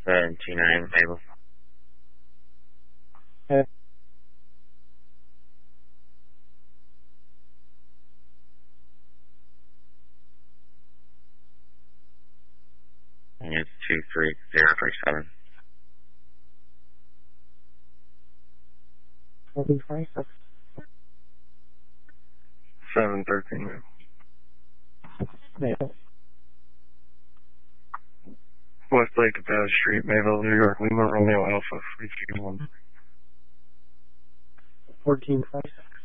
729 Mabel. Okay. It's 23037. 1426. 713 Mabel. Mabel. West Lake Bass Street, Mayville, New York, Lima Romeo Alpha 321. 1426.